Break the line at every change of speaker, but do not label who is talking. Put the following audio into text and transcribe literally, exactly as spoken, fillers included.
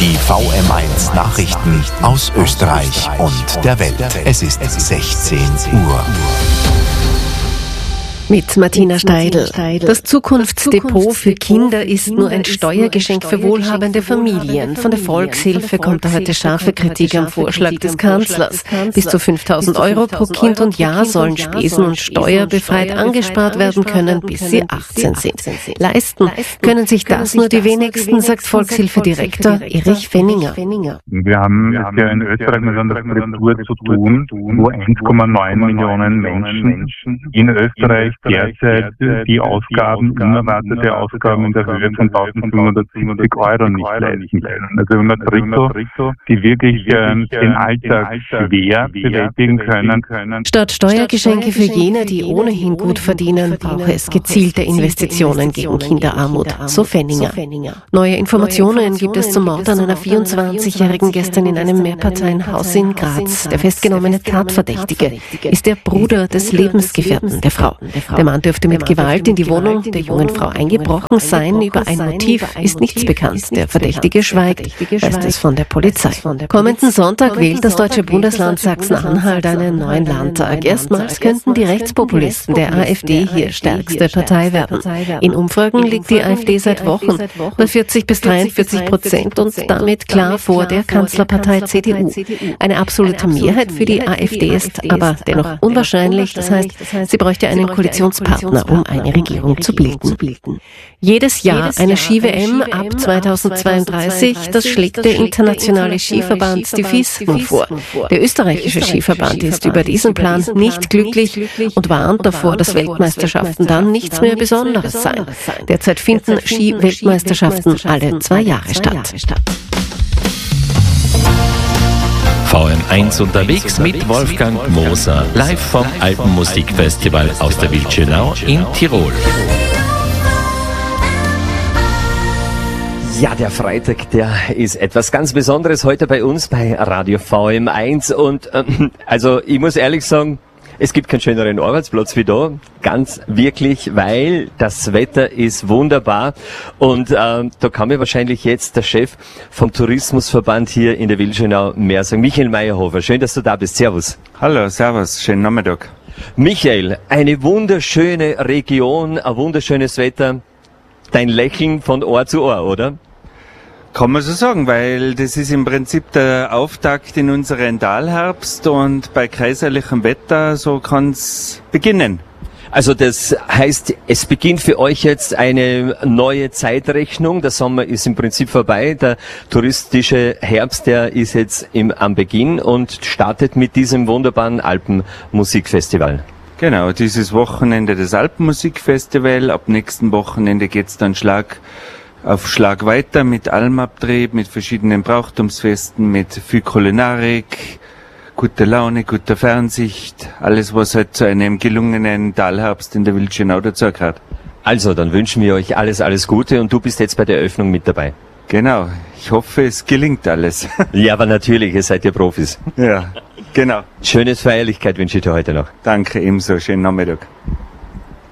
Die V M eins Nachrichten aus Österreich und der Welt. Es ist sechzehn Uhr.
Mit Martina Steidl. Das Zukunftsdepot für Kinder ist nur ein Steuergeschenk für wohlhabende Familien. Von der Volkshilfe kommt da heute scharfe Kritik am Vorschlag des Kanzlers. Bis zu fünftausend Euro pro Kind und Jahr sollen spesen- und steuerbefreit angespart werden können, bis sie achtzehn sind. Leisten können sich das nur die wenigsten, sagt Volkshilfedirektor Erich Fenninger.
Wir haben es ja in Österreich mit einer Struktur zu tun, wo eins Komma neun Millionen Menschen in Österreich derzeit die Ausgaben, unerwartete Ausgaben in der Höhe von eintausendfünfhundertsiebzig Euro nicht leisten können. Also immer Drittel, die wirklich äh, den Alltag schwer bewältigen können.
Statt Steuergeschenke für jene, die ohnehin gut verdienen, brauche es gezielte Investitionen gegen Kinderarmut, so Fenninger. Neue Informationen gibt es zum Mord an einer vierundzwanzigjährigen gestern in einem Mehrparteienhaus in Graz. Der festgenommene Tatverdächtige ist der Bruder des Lebensgefährten der Frau. Der Mann dürfte mit Gewalt in die Wohnung der jungen Frau eingebrochen sein. Über ein Motiv ist nichts bekannt. Der Verdächtige schweigt, heißt es von der Polizei. Kommenden Sonntag wählt das deutsche Bundesland Sachsen-Anhalt einen neuen Landtag. Erstmals könnten die Rechtspopulisten der AfD hier stärkste Partei werden. In Umfragen liegt die AfD seit Wochen bei vierzig bis dreiundvierzig Prozent und damit klar vor der Kanzlerpartei C D U. Eine absolute Mehrheit für die AfD ist aber dennoch unwahrscheinlich. Das heißt, sie bräuchte einen Koalitionspartner, um eine Regierung zu bilden. Jedes Jahr eine Ski-W M ab zweitausendzweiunddreißig, das schlägt der internationale Skiverband, die FIS, nun vor. Der österreichische Skiverband ist über diesen Plan nicht glücklich und warnt davor, dass Weltmeisterschaften dann nichts mehr Besonderes seien. Derzeit finden Ski-Weltmeisterschaften alle zwei Jahre statt.
V M eins unterwegs mit Wolfgang Moser, live vom Alpenmusikfestival aus der Wildschönau in Tirol.
Ja, der Freitag, der ist etwas ganz Besonderes heute bei uns bei Radio V M eins und ähm, also ich muss ehrlich sagen, es gibt keinen schöneren Arbeitsplatz wie da, ganz wirklich, weil das Wetter ist wunderbar und ähm, da kann mir wahrscheinlich jetzt der Chef vom Tourismusverband hier in der Wildschönau mehr sagen. Michael Meyerhofer, schön, dass du da bist. Servus.
Hallo, servus, schönen Nachmittag.
Michael, eine wunderschöne Region, ein wunderschönes Wetter, dein Lächeln von Ohr zu Ohr, oder?
Kann man so sagen, weil das ist im Prinzip der Auftakt in unseren Talherbst und bei kaiserlichem Wetter, so kann's beginnen.
Also das heißt, es beginnt für euch jetzt eine neue Zeitrechnung. Der Sommer ist im Prinzip vorbei. Der touristische Herbst, der ist jetzt im, am Beginn und startet mit diesem wunderbaren Alpenmusikfestival.
Genau, dieses Wochenende das Alpenmusikfestival. Ab nächsten Wochenende geht's dann Schlag auf Schlag weiter mit Almabtrieb, mit verschiedenen Brauchtumsfesten, mit viel Kulinarik, guter Laune, guter Fernsicht, alles was halt zu einem gelungenen Talherbst in der Wildschönau dazugehört.
Also, dann wünschen wir euch alles, alles Gute und du bist jetzt bei der Eröffnung mit dabei.
Genau, ich hoffe, es gelingt alles.
Ja, aber natürlich, ihr seid ja Profis.
Ja, genau.
Schönes Feierlichkeit wünsche ich dir heute noch.
Danke, ebenso, schönen Nachmittag.